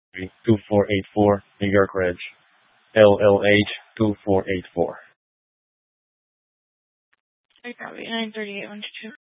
2484, New York Ridge, LLH 2484. I copy 93812.